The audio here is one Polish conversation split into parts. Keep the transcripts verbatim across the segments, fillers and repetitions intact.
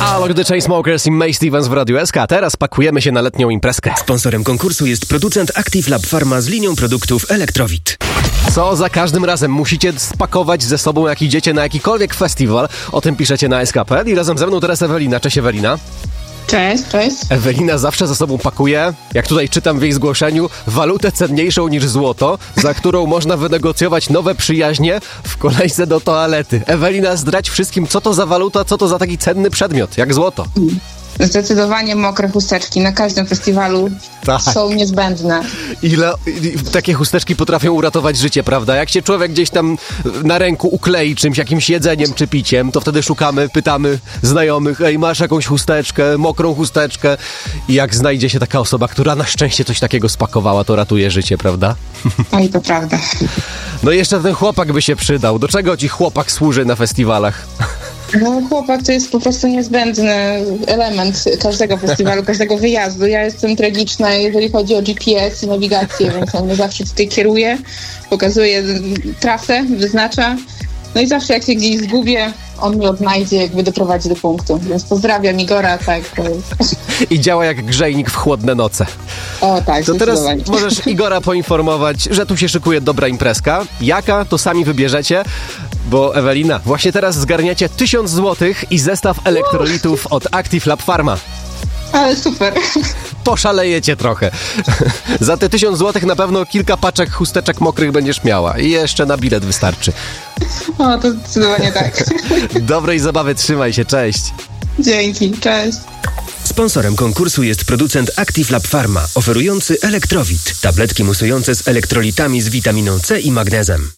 Alok The Chainsmokers i Mae Stevens w Radiu S K. Teraz pakujemy się na letnią imprezkę. Sponsorem konkursu jest producent Active Lab Pharma z linią produktów Electrowit. Co za każdym razem musicie spakować ze sobą, jak idziecie na jakikolwiek festiwal. O tym piszecie na S K kropka P L i razem ze mną teraz Ewelina. Cześć Ewelina. Cześć, cześć. Ewelina zawsze ze sobą pakuje, jak tutaj czytam w jej zgłoszeniu, walutę cenniejszą niż złoto, za którą można wynegocjować nowe przyjaźnie w kolejce do toalety. Ewelina, zdradź wszystkim, co to za waluta, co to za taki cenny przedmiot, jak złoto. Zdecydowanie mokre chusteczki na każdym festiwalu Tak. są niezbędne. Ile i- takie chusteczki potrafią uratować życie, prawda? Jak się człowiek gdzieś tam na ręku uklei czymś, jakimś jedzeniem czy piciem, to wtedy szukamy, pytamy znajomych, ej, masz jakąś chusteczkę, mokrą chusteczkę, i jak znajdzie się taka osoba, która na szczęście coś takiego spakowała, to ratuje życie, prawda? Oj, to prawda. No i jeszcze ten chłopak by się przydał. Do czego ci chłopak służy na festiwalach? No chłopak to jest po prostu niezbędny element każdego festiwalu, każdego wyjazdu. Ja jestem tragiczna, jeżeli chodzi o G P S i nawigację, więc on mnie zawsze tutaj kieruje, pokazuje trasę, wyznacza. No i zawsze jak się gdzieś zgubię, on mnie odnajdzie, jakby doprowadzi do punktu. Więc pozdrawiam Igora, tak. To jest... I działa jak grzejnik w chłodne noce. O tak, To teraz zdecydowanie. możesz Igora poinformować, że tu się szykuje dobra imprezka. Jaka, to sami wybierzecie, bo Ewelina, właśnie teraz zgarniacie tysiąc złotych i zestaw elektrolitów od Active Lab Pharma. Ale super. Poszalejecie trochę. Za te tysiąc złotych na pewno kilka paczek chusteczek mokrych będziesz miała i jeszcze na bilet wystarczy. O, to zdecydowanie tak. Dobrej zabawy, trzymaj się, cześć. Dzięki, cześć. Sponsorem konkursu jest producent Active Lab Pharma, oferujący Electrowit, tabletki musujące z elektrolitami z witaminą C i magnezem.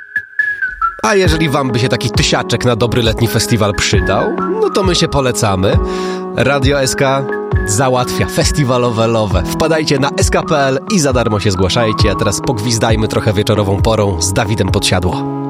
A jeżeli wam by się taki tysiaczek na dobry letni festiwal przydał, no to my się polecamy. Radio S K załatwia festiwalowe love. Wpadajcie na S K kropka P L i za darmo się zgłaszajcie. A teraz pogwizdajmy trochę wieczorową porą z Dawidem Podsiadło.